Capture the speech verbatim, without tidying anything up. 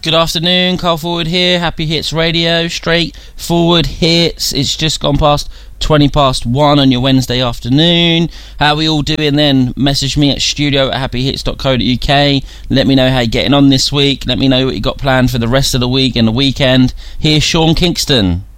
Good afternoon, Carl Forward here, Happy Hits Radio, straight forward hits. It's just gone past twenty past one on your Wednesday afternoon. How are we all doing then? Message me at studio at happy hits dot co dot uk. Let me know how you're getting on this week. Let me know what you got planned for the rest of the week and the weekend. Here's Sean Kingston.